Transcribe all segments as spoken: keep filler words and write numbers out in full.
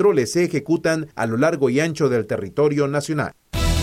controles se ejecutan a lo largo y ancho del territorio nacional.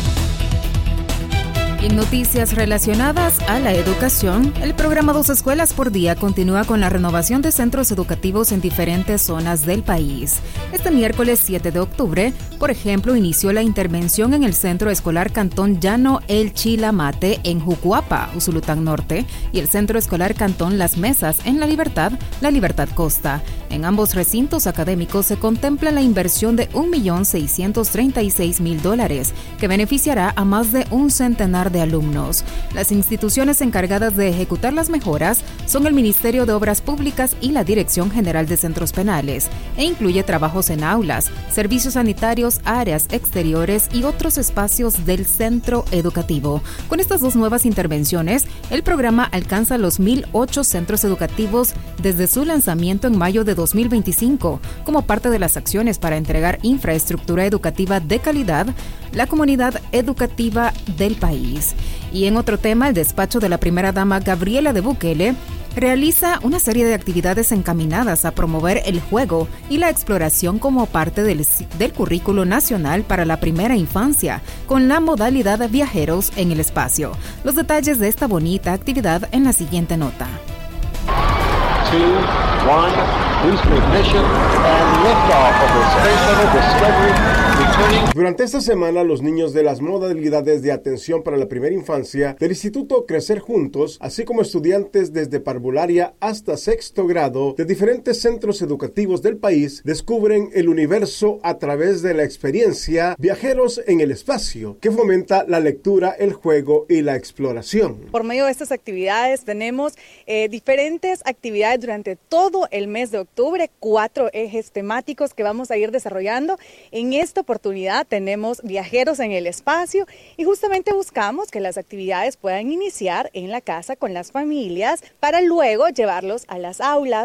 En noticias relacionadas a la educación, el programa Dos Escuelas por Día continúa con la renovación de centros educativos en diferentes zonas del país. Este miércoles siete de octubre, por ejemplo, inició la intervención en el Centro Escolar Cantón Llano El Chilamate en Jucuapa, Usulután Norte, y el Centro Escolar Cantón Las Mesas en La Libertad, La Libertad Costa. En ambos recintos académicos se contempla la inversión de un millón seiscientos treinta y seis mil dólares, que beneficiará a más de un centenar de alumnos. Las instituciones encargadas de ejecutar las mejoras son el Ministerio de Obras Públicas y la Dirección General de Centros Penales, e incluye trabajos en aulas, servicios sanitarios, áreas exteriores y otros espacios del centro educativo. Con estas dos nuevas intervenciones, el programa alcanza los mil ocho centros educativos desde su lanzamiento en mayo de dos mil veinticinco, como parte de las acciones para entregar infraestructura educativa de calidad a la comunidad educativa del país. Y en otro tema, el despacho de la primera dama Gabriela de Bukele realiza una serie de actividades encaminadas a promover el juego y la exploración como parte del, del currículo nacional para la primera infancia, con la modalidad Viajeros en el Espacio. Los detalles de esta bonita actividad en la siguiente nota. Two, one, boost ignition, and liftoff of the Space Shuttle Discovery. Durante esta semana, los niños de las modalidades de atención para la primera infancia del Instituto Crecer Juntos, así como estudiantes desde parvularia hasta sexto grado de diferentes centros educativos del país, descubren el universo a través de la experiencia Viajeros en el Espacio, que fomenta la lectura, el juego y la exploración. Por medio de estas actividades tenemos eh, diferentes actividades durante todo el mes de octubre, cuatro ejes temáticos que vamos a ir desarrollando. En esta oportunidad tenemos Viajeros en el Espacio y justamente buscamos que las actividades puedan iniciar en la casa con las familias para luego llevarlos a las aulas.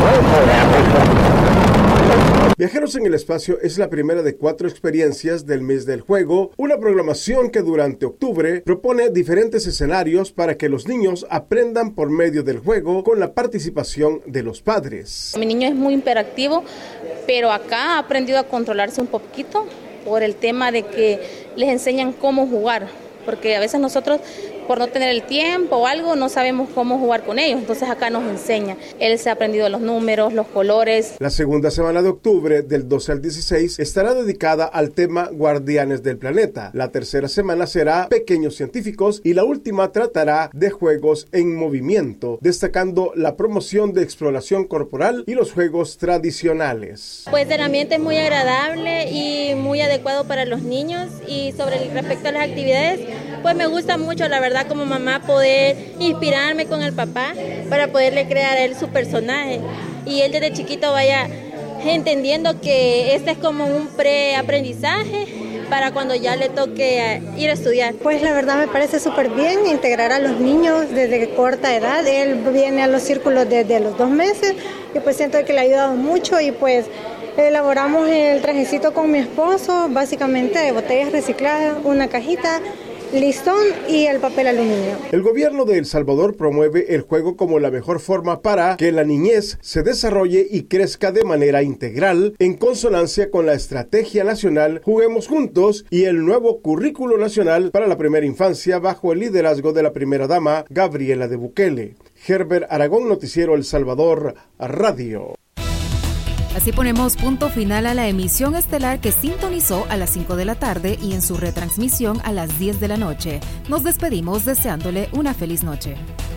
Viajeros en el Espacio es la primera de cuatro experiencias del mes del juego, una programación que durante octubre propone diferentes escenarios para que los niños aprendan por medio del juego con la participación de los padres. Mi niño es muy hiperactivo, pero acá ha aprendido a controlarse un poquito por el tema de que les enseñan cómo jugar, porque a veces nosotros, por no tener el tiempo o algo, no sabemos cómo jugar con ellos, entonces acá nos enseña. Él se ha aprendido los números, los colores. La segunda semana de octubre, del doce al dieciséis, estará dedicada al tema Guardianes del Planeta. La tercera semana será Pequeños Científicos y la última tratará de juegos en movimiento, destacando la promoción de exploración corporal y los juegos tradicionales. Pues el ambiente es muy agradable y muy adecuado para los niños, y sobre respecto a las actividades, pues me gusta mucho, la verdad, como mamá, poder inspirarme con el papá para poderle crear a él su personaje y él desde chiquito vaya entendiendo que este es como un preaprendizaje para cuando ya le toque ir a estudiar. Pues la verdad me parece súper bien integrar a los niños desde corta edad. Él viene a los círculos desde los dos meses y pues siento que le ha ayudado mucho, y pues elaboramos el trajecito con mi esposo, básicamente de botellas recicladas, una cajita, listón y el papel aluminio. El gobierno de El Salvador promueve el juego como la mejor forma para que la niñez se desarrolle y crezca de manera integral, en consonancia con la Estrategia Nacional Juguemos Juntos y el nuevo Currículo Nacional para la Primera Infancia bajo el liderazgo de la primera dama Gabriela de Bukele. Herbert Aragón, Noticiero El Salvador Radio. Así ponemos punto final a la emisión estelar que sintonizó a las cinco de la tarde y en su retransmisión a las diez de la noche. Nos despedimos deseándole una feliz noche.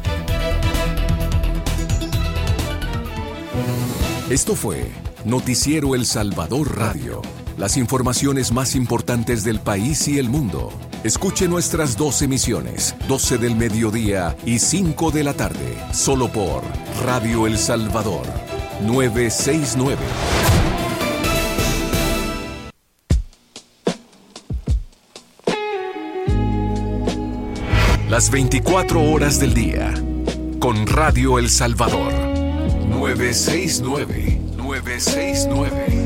Esto fue Noticiero El Salvador Radio. Las informaciones más importantes del país y el mundo. Escuche nuestras dos emisiones, doce del mediodía y cinco de la tarde, solo por Radio El Salvador. nueve sesenta y nueve. Las veinticuatro horas del día con Radio El Salvador. nueve sesenta y nueve. nueve sesenta y nueve.